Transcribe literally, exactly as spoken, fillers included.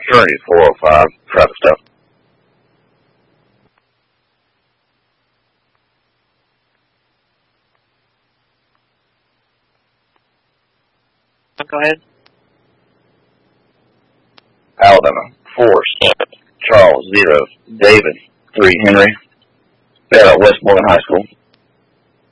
Trinity four oh five, traffic stop. Go ahead. Alabama, Forest, Charles, zero, David, three, Henry. Bad at Westmoreland High School.